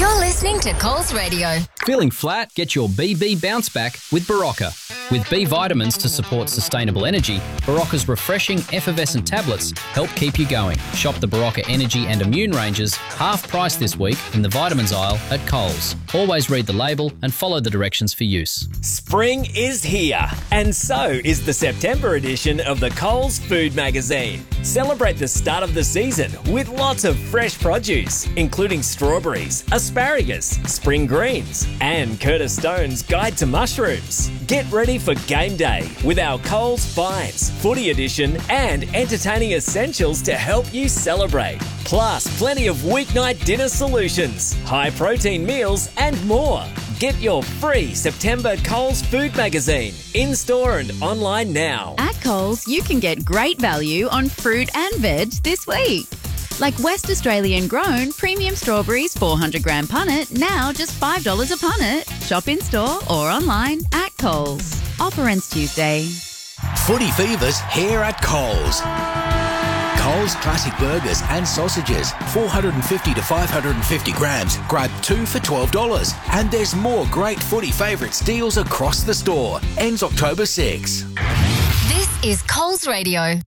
You're listening to Coles Radio. Feeling flat? Get your BB bounce back with Barocca. With B vitamins to support sustainable energy, Barocca's refreshing effervescent tablets help keep you going. Shop the Barocca Energy and Immune ranges half price this week in the vitamins aisle at Coles. Always read the label and follow the directions for use. Spring is here, and so is the September edition of the Coles Food Magazine. Celebrate the start of the season with lots of fresh produce, including strawberries, asparagus, spring greens, and Curtis Stone's Guide to Mushrooms. Get ready for game day with our Coles Finds, Footy Edition, and entertaining essentials to help you celebrate. Plus, plenty of weeknight dinner solutions, high protein meals, and more. Get your free September Coles Food Magazine in-store and online now. At Coles, you can get great value on fruit and veg this week. Like West Australian grown premium strawberries 400 gram punnet, now just $5 a punnet. Shop in-store or online at Coles. Offer ends Tuesday. Footy Fever's here at Coles. Coles Classic Burgers and Sausages, 450 to 550 grams. Grab 2 for $12. And there's more great Footy Favourites deals across the store. Ends October 6. This is Coles Radio.